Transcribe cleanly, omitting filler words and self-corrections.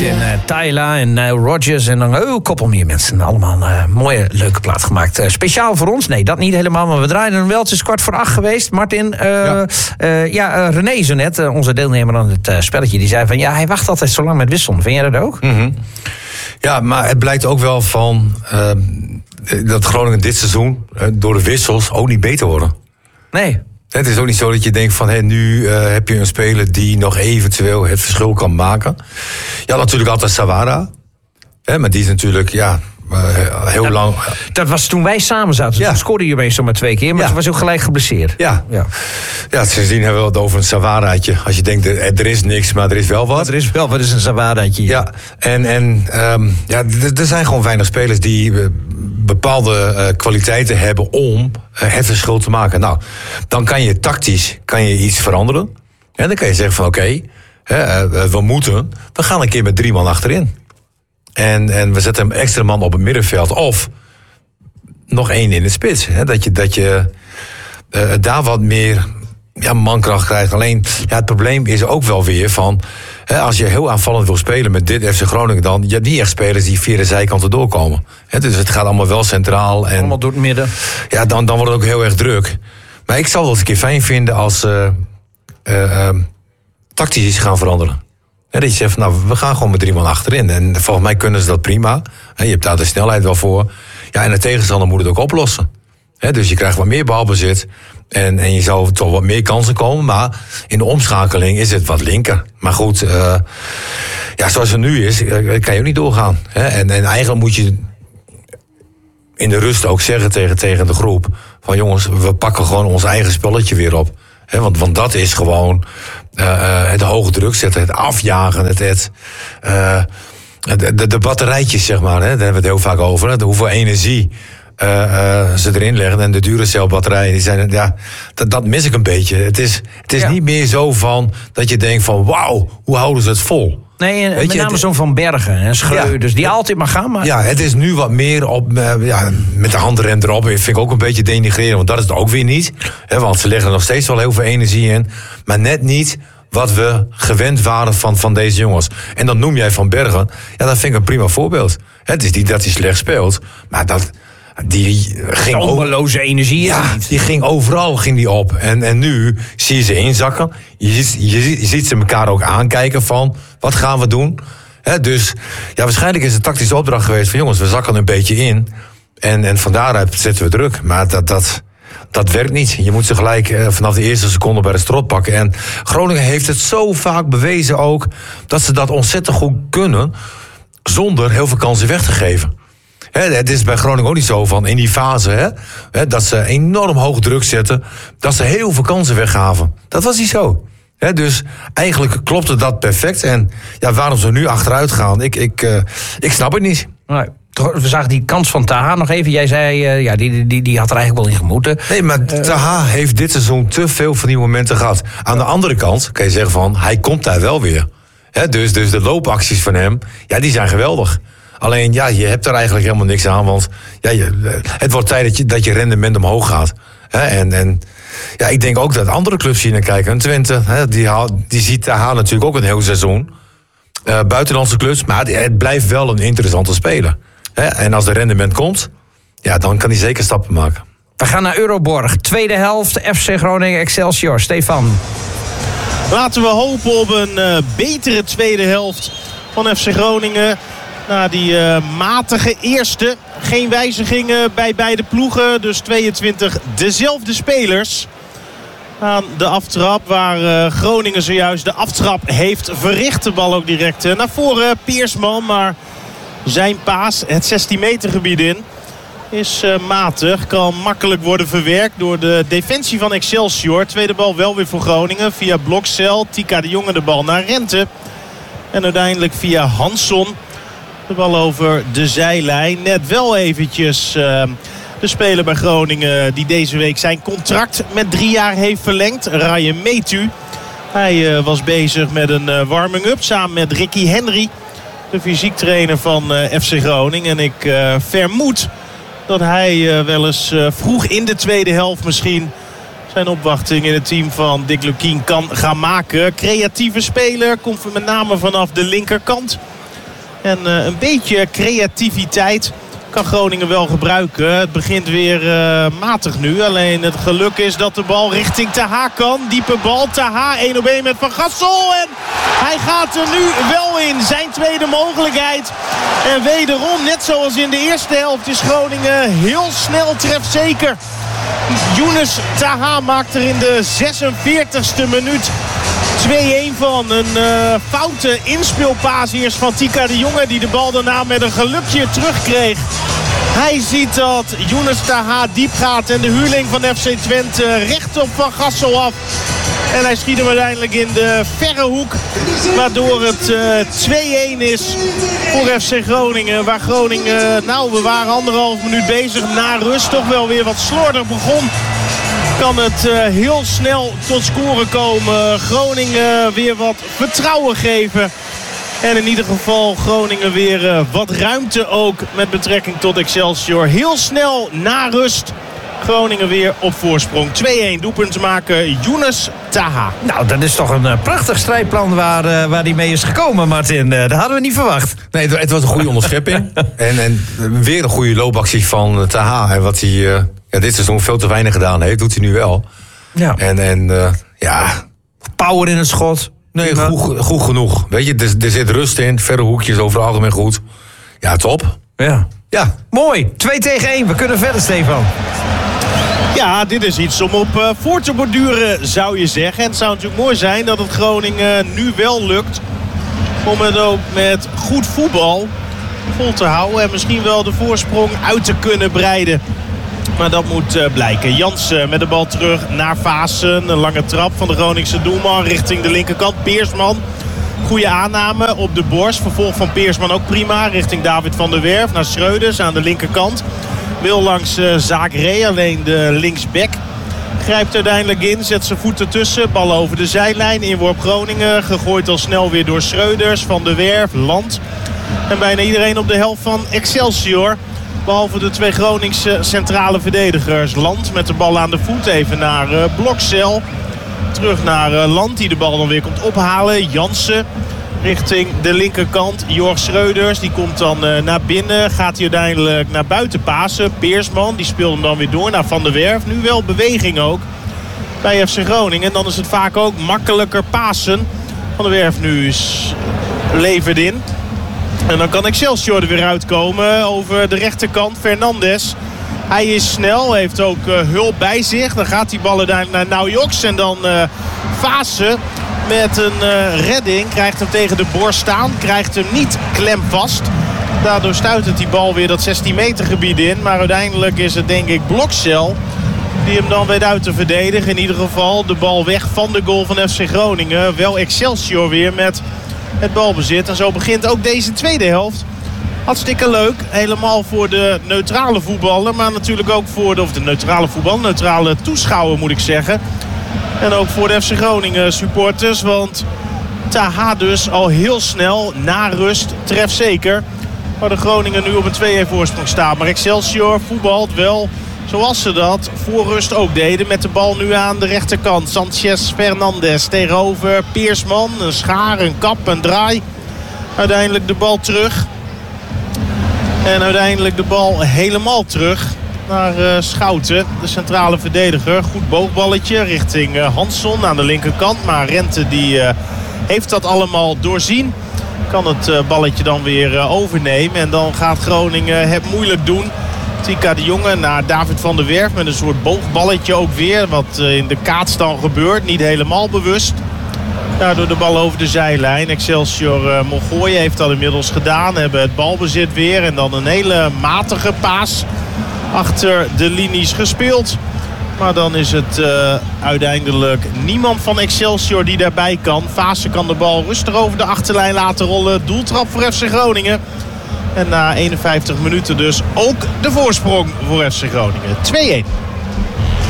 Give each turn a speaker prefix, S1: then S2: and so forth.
S1: En Tyla en Nile Rodgers en dan een koppel meer mensen. Allemaal een mooie, leuke plaat gemaakt. Speciaal voor ons? Nee, dat niet helemaal. Maar we draaien hem wel. Het is 7:15 geweest. Martin, René zo net, onze deelnemer aan het spelletje, die zei van ja, hij wacht altijd zo lang met wisselen. Vind jij dat ook?
S2: Mm-hmm. Ja, maar het blijkt ook wel van dat Groningen dit seizoen door de wissels ook niet beter worden.
S1: Nee.
S2: Het is ook niet zo dat je denkt van nu heb je een speler die nog eventueel het verschil kan maken. Ja, natuurlijk altijd Sawara. Maar die is natuurlijk heel lang.
S1: Dat was toen wij samen zaten. Ja. Toen scoorde je opeens zomaar 2 keer, maar ze was ook gelijk geblesseerd.
S2: Ja, sindsdien hebben we het over een Sawaraatje. Als je denkt, er is niks, maar er is wel wat.
S1: Er is wel wat, is een Sawaraatje.
S2: Ja, er zijn gewoon weinig spelers die bepaalde kwaliteiten hebben om het verschil te maken. Nou, dan kan je tactisch iets veranderen. En dan kan je zeggen van oké, we gaan een keer met 3 man achterin. En we zetten een extra man op het middenveld. Of nog 1 in de spits. Dat je daar wat meer mankracht krijgt. Alleen, het probleem is ook wel weer van als je heel aanvallend wil spelen met dit FC Groningen, dan je hebt niet echt spelers die via de zijkanten doorkomen. Dus het gaat allemaal wel centraal. En
S1: allemaal door het midden.
S2: Ja, dan wordt het ook heel erg druk. Maar ik zou het eens een keer fijn vinden als tactisch iets gaan veranderen. Dat je zegt, we gaan gewoon met 3 man achterin. En volgens mij kunnen ze dat prima. Je hebt daar de snelheid wel voor. Ja, en de tegenstander moet het ook oplossen. Dus je krijgt wat meer balbezit. En je zou toch wat meer kansen komen. Maar in de omschakeling is het wat linker. Maar goed, zoals het nu is, kan je ook niet doorgaan. En eigenlijk moet je in de rust ook zeggen tegen de groep van jongens, we pakken gewoon ons eigen spelletje weer op. Want dat is gewoon het hoge druk zetten, het afjagen, de batterijtjes, zeg maar. Daar hebben we het heel vaak over. Hoeveel energie ze erin leggen. En de Duracell-batterijen, die zijn, dat mis ik een beetje. Het is niet meer zo van dat je denkt van wauw, hoe houden ze het vol?
S1: Nee, met name zo'n Van Bergen en Schreuders, die altijd maar gaan. Maar...
S2: Ja, het is nu wat meer op met de handrem erop. Vind ik ook een beetje denigreren, want dat is het ook weer niet. Want ze leggen er nog steeds wel heel veel energie in. Maar net niet wat we gewend waren van deze jongens. En dan noem jij Van Bergen. Ja, dat vind ik een prima voorbeeld. Het is niet dat hij slecht speelt, maar die ging
S1: overloze energie.
S2: Ja, die ging overal op. En nu zie je ze inzakken. Je ziet ze elkaar ook aankijken van wat gaan we doen. Dus waarschijnlijk is het tactische opdracht geweest van jongens, we zakken een beetje in. En van daaruit zetten we druk. Maar dat werkt niet. Je moet ze gelijk vanaf de eerste seconde bij de strot pakken. En Groningen heeft het zo vaak bewezen ook dat ze dat ontzettend goed kunnen zonder heel veel kansen weg te geven. Het is bij Groningen ook niet zo van in die fase dat ze enorm hoog druk zetten, dat ze heel veel kansen weggaven. Dat was niet zo. Dus eigenlijk klopte dat perfect. En waarom ze nu achteruit gaan, ik snap het niet.
S1: Nee. We zagen die kans van Taha nog even. Jij zei, die had er eigenlijk wel in gemoeten.
S2: Nee, maar Taha heeft dit seizoen te veel van die momenten gehad. Aan de andere kant kan je zeggen van, hij komt daar wel weer. Dus de loopacties van hem, die zijn geweldig. Alleen, je hebt er eigenlijk helemaal niks aan. Want het wordt tijd dat je rendement omhoog gaat. Ik denk ook dat andere clubs hier naar kijken. En Twente, die ziet Taha natuurlijk ook een heel seizoen. Buitenlandse clubs, maar het blijft wel een interessante speler. En als de rendement komt, dan kan hij zeker stappen maken.
S1: We gaan naar Euroborg. Tweede helft, FC Groningen Excelsior. Stefan.
S3: Laten we hopen op een betere tweede helft van FC Groningen. Na die matige eerste. Geen wijzigingen bij beide ploegen. Dus 22 dezelfde spelers. Aan de aftrap waar Groningen zojuist de aftrap heeft verricht. De bal ook direct naar voren. Peersman, maar zijn paas het 16 meter gebied in is matig. Kan makkelijk worden verwerkt door de defensie van Excelsior. Tweede bal wel weer voor Groningen. Via Blokcel. Tika de Jonge de bal naar Rente. En uiteindelijk via Hansson. De bal over de zijlijn. Net wel eventjes de speler bij Groningen die deze week zijn contract met 3 jaar heeft verlengd. Ryan Metu. Hij was bezig met een warming-up samen met Ricky Henry. De fysiektrainer van FC Groningen. En ik vermoed dat hij wel eens vroeg in de tweede helft misschien zijn opwachting in het team van Dick Lukien kan gaan maken. Creatieve speler, komt met name vanaf de linkerkant. En een beetje creativiteit kan Groningen wel gebruiken. Het begint weer matig nu. Alleen het geluk is dat de bal richting Taha kan. Diepe bal. Taha 1-op-1 met Van Gassel. En hij gaat er nu wel in. Zijn tweede mogelijkheid. En wederom, net zoals in de eerste helft, is Groningen heel snel trefzeker. Younes Taha maakt er in de 46e minuut 2-1 van. Een foute inspeelpaas eerst van Tika de Jonge, die de bal daarna met een gelukje terugkreeg. Hij ziet dat Younes Taha diep gaat en de huurling van FC Twente recht op Van Gassel af. En hij schiet hem uiteindelijk in de verre hoek. Waardoor het 2-1 is voor FC Groningen. Waar Groningen, we waren 1,5 minuut bezig. Na rust toch wel weer wat slordig begon. Kan het heel snel tot scoren komen. Groningen weer wat vertrouwen geven. En in ieder geval Groningen weer wat ruimte ook met betrekking tot Excelsior. Heel snel na rust. Groningen weer op voorsprong. 2-1 doelpunt te maken, Younes Taha.
S1: Nou, dat is toch een prachtig strijdplan waar die mee is gekomen, Martin. Dat hadden we niet verwacht.
S2: Nee, het was een goede onderschepping. en weer een goede loopactie van Taha. En wat hij dit seizoen veel te weinig gedaan heeft, doet hij nu wel.
S1: Ja. Power in het schot.
S2: Nee, goed genoeg. Weet je, er zit rust in. Verre hoekjes over het algemeen goed. Ja, top.
S1: Ja. Mooi. 2-1. We kunnen verder, Stefan.
S3: Ja, dit is iets om op voor te borduren, zou je zeggen. En het zou natuurlijk mooi zijn dat het Groningen nu wel lukt om het ook met goed voetbal vol te houden. En misschien wel de voorsprong uit te kunnen breiden. Maar dat moet blijken. Jansen met de bal terug naar Vaassen. Een lange trap van de Groningse doelman richting de linkerkant. Peersman. Goede aanname op de borst. Vervolg van Peersman ook prima. Richting David van der Werf naar Schreuders aan de linkerkant. Wil langs Zagré. Alleen de linksback grijpt uiteindelijk in. Zet zijn voeten tussen. Bal over de zijlijn. Inworp Groningen. Gegooid al snel weer door Schreuders. Van der Werf. Land. En bijna iedereen op de helft van Excelsior. Behalve de 2 Groningse centrale verdedigers. Land met de bal aan de voet. Even naar Blokcel. Terug naar Land die de bal dan weer komt ophalen. Jansen richting de linkerkant. Jorg Schreuders die komt dan naar binnen. Gaat hij uiteindelijk naar buiten pasen. Peersman die speelt hem dan weer door naar Van der Werf. Nu wel beweging ook bij FC Groningen. En dan is het vaak ook makkelijker pasen. Van der Werf nu levert in. En dan kan Excelsior er weer uitkomen over de rechterkant. Fernandes. Hij is snel, heeft ook hulp bij zich. Dan gaat die bal uiteindelijk naar Naujoks. En dan Vaassen met een redding. Krijgt hem tegen de borst staan. Krijgt hem niet klemvast. Daardoor stuitert die bal weer dat 16 meter gebied in. Maar uiteindelijk is het denk ik Blokcel die hem dan weet uit te verdedigen. In ieder geval de bal weg van de goal van FC Groningen. Wel Excelsior weer met het balbezit. En zo begint ook deze tweede helft. Hartstikke leuk. Helemaal voor de neutrale voetballer. Maar natuurlijk ook voor de neutrale toeschouwer moet ik zeggen. En ook voor de FC Groningen supporters. Want Taha dus al heel snel na rust trefzeker. Waar de Groningen nu op een 2-1 voorsprong staat. Maar Excelsior voetbalt wel zoals ze dat voor rust ook deden. Met de bal nu aan de rechterkant. Sanchez Fernandes tegenover Peersman. Een schaar, een kap, een draai. Uiteindelijk de bal terug. En uiteindelijk de bal helemaal terug naar Schouten, de centrale verdediger. Goed boogballetje richting Hansson aan de linkerkant. Maar Rente die heeft dat allemaal doorzien. Kan het balletje dan weer overnemen. En dan gaat Groningen het moeilijk doen. Tika de Jonge naar David van der Werf met een soort boogballetje ook weer. Wat in de kaats dan gebeurt. Niet helemaal bewust. Daardoor de bal over de zijlijn. Excelsior Mongooi heeft dat inmiddels gedaan. Hebben het balbezit weer. En dan een hele matige paas achter de linies gespeeld. Maar dan is het uiteindelijk niemand van Excelsior die daarbij kan. Vaassen kan de bal rustig over de achterlijn laten rollen. Doeltrap voor FC Groningen. En na 51 minuten dus ook de voorsprong voor FC Groningen. 2-1.